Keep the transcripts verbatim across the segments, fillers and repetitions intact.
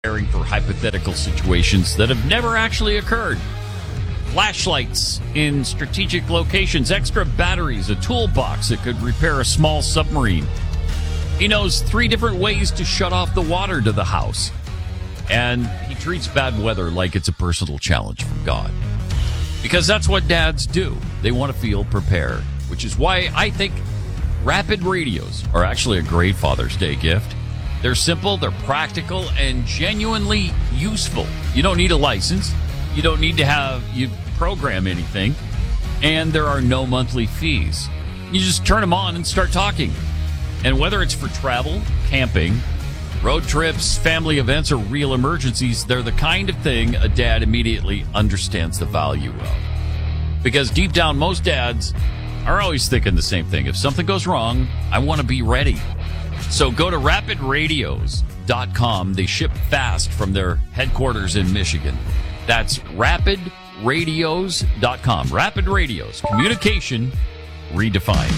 preparing for hypothetical situations that have never actually occurred. Flashlights in strategic locations, extra batteries, a toolbox that could repair a small submarine. He knows three different ways to shut off the water to the house. And he treats bad weather like it's a personal challenge from God. Because that's what dads do. They want to feel prepared, which is why I think Rapid Radios are actually a great Father's Day gift. They're simple, they're practical, and genuinely useful. You don't need a license. You don't need to have you program anything. And there are no monthly fees. You just turn them on and start talking. And whether it's for travel, camping, road trips, family events, or real emergencies, they're the kind of thing a dad immediately understands the value of. Because deep down, most dads are always thinking the same thing. If something goes wrong, I want to be ready. So go to rapid radios dot com. They ship fast from their headquarters in Michigan. That's rapid radios dot com. Rapid Radios. Communication redefined.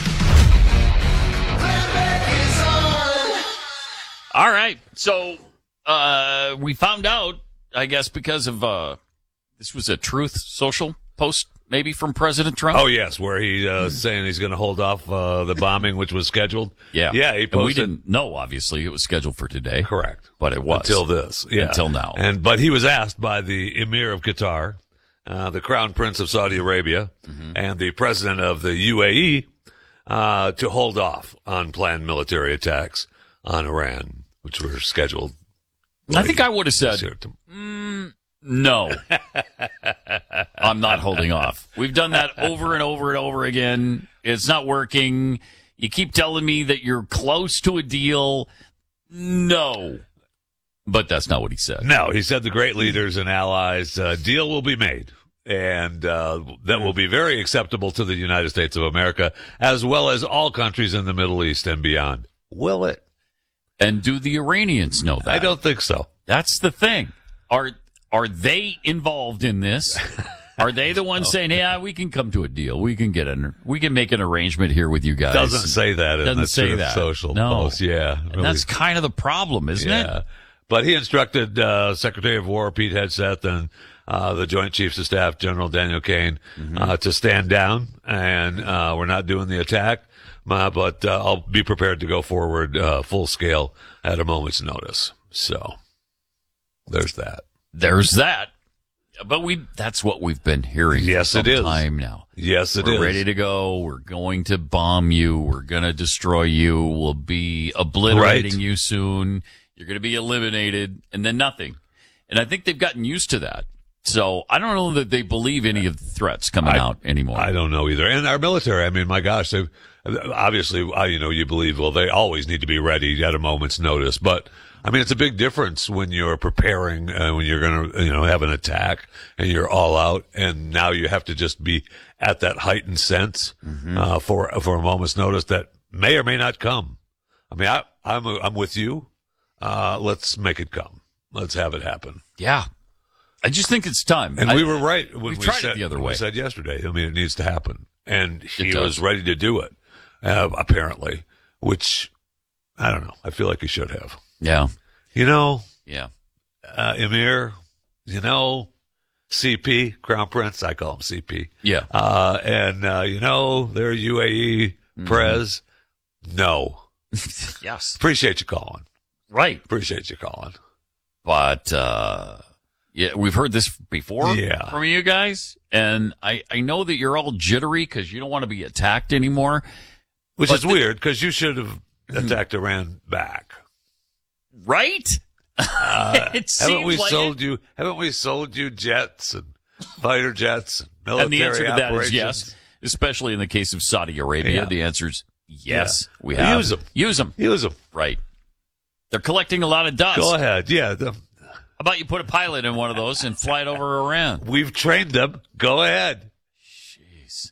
All right. So uh, we found out, I guess, because of uh, this was a Truth Social post, maybe from President Trump. Oh, yes, where he uh, saying he's going to hold off uh, the bombing, which was scheduled. Yeah. Yeah, he posted. And we didn't know, obviously, it was scheduled for today. Correct. But it was. Until this. Yeah. Until now. And But he was asked by the Emir of Qatar, uh, the Crown Prince of Saudi Arabia, mm-hmm. and the President of the U A E uh, to hold off on planned military attacks on Iran, which were scheduled. I think I would have said, mm, no, I'm not holding off. We've done that over and over and over again. It's not working. You keep telling me that you're close to a deal. No. But that's not what he said. No, he said the great leaders and allies, uh, deal will be made. And uh, that will be very acceptable to the United States of America, as well as all countries in the Middle East and beyond. Will it? And do the Iranians know that? I don't think so. That's the thing. Are are they involved in this? Are they the ones saying, "Yeah, we can come to a deal. We can get an we can make an arrangement here with you guys"? Doesn't say that. In Doesn't the say Truth that. Social no. post. Yeah, and really. That's kind of the problem, isn't yeah. it? But he instructed uh, Secretary of War Pete Hegseth and uh, the Joint Chiefs of Staff General Daniel Kaine mm-hmm. uh, to stand down, and uh, we're not doing the attack. Uh, but uh, I'll be prepared to go forward uh, full scale at a moment's notice. So there's that. There's that. But we that's what we've been hearing yes, for some it is. time now. Yes, it We're is. We're ready to go. We're going to bomb you. We're going to destroy you. We'll be obliterating right. you soon. You're going to be eliminated, and then nothing. And I think they've gotten used to that. So I don't know that they believe any of the threats coming I, out anymore. I don't know either. And our military, I mean, my gosh, they obviously, you know, you believe, well, they always need to be ready at a moment's notice. But, I mean, it's a big difference when you're preparing, uh, when you're going to, you know, have an attack and you're all out. And now you have to just be at that heightened sense mm-hmm. uh, for for a moment's notice that may or may not come. I mean, I, I'm, I'm with you. Uh, let's make it come. Let's have it happen. Yeah. I just think it's time. And I, we were right when we, tried said, it the other when way. we said yesterday. I mean, it needs to happen. And he It was does. ready to do it, uh, apparently, which I don't know. I feel like he should have. Yeah. You know, Yeah. uh, Emir, you know, C P, Crown Prince, I call him C P. Yeah. Uh, and, uh, you know, they're U A E Mm-hmm. Prez. No. Yes. Appreciate you calling. Right. Appreciate you calling. But, uh, yeah, we've heard this before Yeah. from you guys. And I, I know that you're all jittery because you don't want to be attacked anymore. Which But is the- weird because you should have attacked Iran back. Right? Uh, it seems haven't we like sold it. you? Haven't we sold you jets and fighter jets and military And the answer to that operations? is yes, especially in the case of Saudi Arabia. Yeah. The answer is yes, Yeah. we have. Use them. Use them. Use them. Right. They're collecting a lot of dust. Go ahead. Yeah, the, How about you put a pilot in one of those and fly it over Iran? we've trained them. Go ahead. Jeez.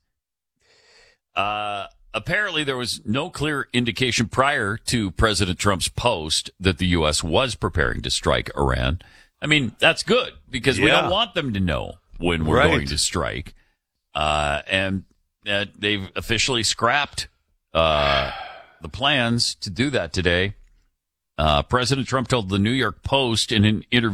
Uh, apparently, there was no clear indication prior to President Trump's post that the U S was preparing to strike Iran. I mean, that's good because we Yeah. don't want them to know when we're Right. going to strike. Uh, and uh, they've officially scrapped uh, the plans to do that today. Uh, President Trump told the New York Post in an interview